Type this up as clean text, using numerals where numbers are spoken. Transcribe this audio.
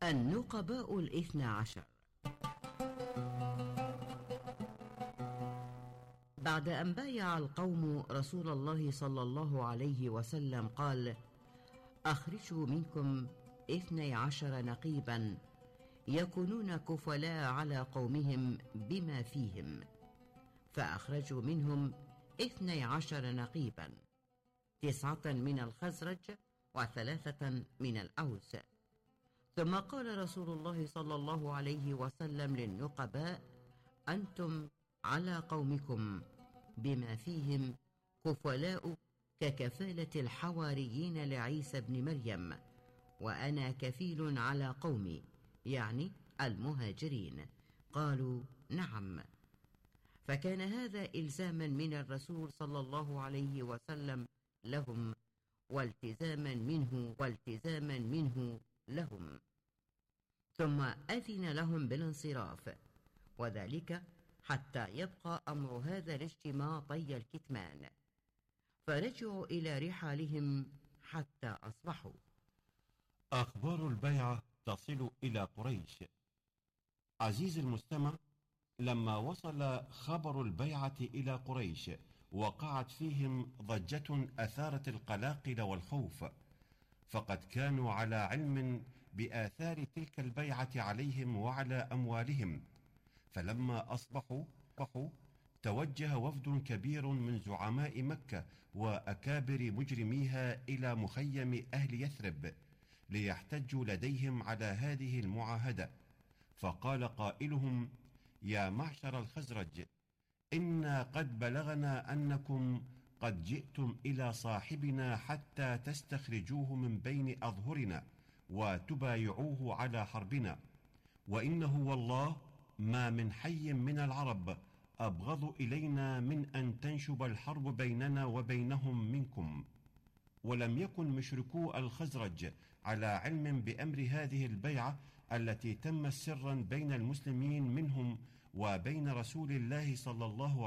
النقباء الاثنى عشر. بعد أن بايع القوم رسول الله صلى الله عليه وسلم قال: أخرجوا منكم 12 نقيبا يكونون كفلاء على قومهم بما فيهم. فأخرجوا منهم 12 نقيبا، 9 من الخزرج و3 من الأوس. ثم قال رسول الله صلى الله عليه وسلم للنقباء: أنتم على قومكم بما فيهم كفلاء ككفالة الحواريين لعيسى بن مريم، وأنا كفيل على قومي، يعني المهاجرين. قالوا: نعم. فكان هذا إلزاما من الرسول صلى الله عليه وسلم لهم، والتزاما منه لهم. ثم أذن لهم بالانصراف، وذلك حتى يبقى أمر هذا الاجتماع طي الكتمان. فرجعوا إلى رحالهم حتى أصبحوا. أخبار البيعة تصل إلى قريش. عزيز المستمع، لما وصل خبر البيعة إلى قريش وقعت فيهم ضجة أثارت القلاقل والخوف، فقد كانوا على علم بآثار تلك البيعة عليهم وعلى أموالهم. فلما أصبحوا توجه وفد كبير من زعماء مكة وأكابر مجرميها إلى مخيم أهل يثرب ليحتجوا لديهم على هذه المعاهدة. فقال قائلهم: يا معشر الخزرج، إنا قد بلغنا أنكم قد جئتم إلى صاحبنا حتى تستخرجوه من بين أظهرنا وتبايعوه على حربنا، وإنه والله ما من حي من العرب أبغض إلينا من أن تنشب الحرب بيننا وبينهم منكم. ولم يكن مشركو الخزرج على علم بأمر هذه البيعة التي تمت سرا بين المسلمين منهم وبين رسول الله صلى الله